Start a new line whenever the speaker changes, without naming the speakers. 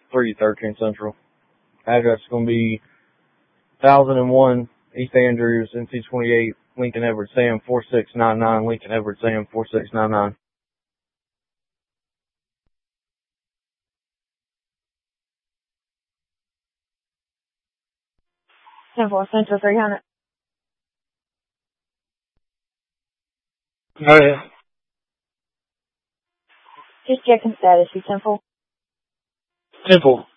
313 Central. Address is going to be 1001 East Andrews, NC28, Lincoln Edward Sam 4699, Lincoln Edward Sam 4699.
10-4 Central 300.
Oh, yeah.
Just checking status, you 10-4.
10-4.